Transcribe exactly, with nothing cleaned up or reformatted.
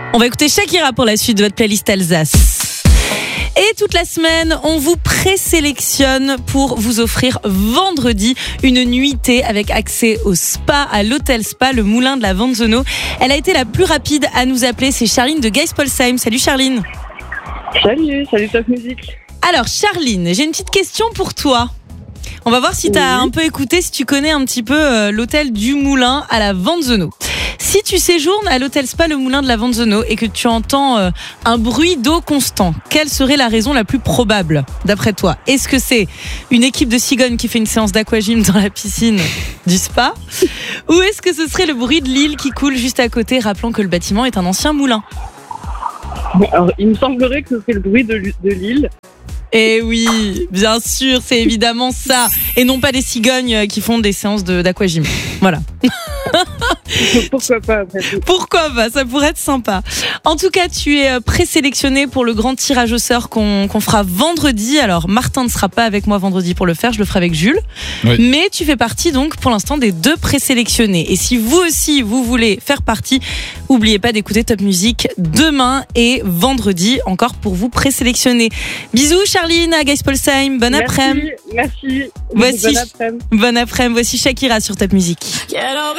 On va écouter Shakira pour la suite de votre playlist Alsace. Et toute la semaine, on vous présélectionne pour vous offrir vendredi une nuitée avec accès au spa, à l'hôtel spa, le Moulin de la Vanzono. Elle a été la plus rapide à nous appeler, c'est Charline de Geispolsheim. Salut Charline. Salut, salut Top Music. Alors Charline, j'ai une petite question pour toi. On va voir si tu as oui. un peu écouté, si tu connais un petit peu euh, l'hôtel du Moulin à la Vanzono. Si tu séjournes à l'hôtel spa le Moulin de la Vanzono et que tu entends euh, un bruit d'eau constant, quelle serait la raison la plus probable d'après toi ? Est-ce que c'est une équipe de cigognes qui fait une séance d'aquagym dans la piscine du spa ? Ou est-ce que ce serait le bruit de l'île qui coule juste à côté, rappelant que le bâtiment est un ancien moulin ? Alors, il me semblerait que c'est le bruit de, de l'île. Eh oui, bien sûr, c'est évidemment ça. Et non pas des cigognes qui font des séances de, d'aquagym. Voilà. Pourquoi pas après tout. Pourquoi pas, ça pourrait être sympa. En tout cas, tu es présélectionné pour le grand tirage au sort qu'on, qu'on fera vendredi. Alors, Martin ne sera pas avec moi vendredi pour le faire, je le ferai avec Jules. Oui. Mais tu fais partie donc pour l'instant des deux présélectionnés. Et si vous aussi, vous voulez faire partie, n'oubliez pas d'écouter Top Music demain et vendredi encore pour vous présélectionner. Bisous Charline à Geispolsheim, bon après-midi. Merci, merci. Voici, bon après-midi. Bon après-midi, voici Shakira sur Top Music.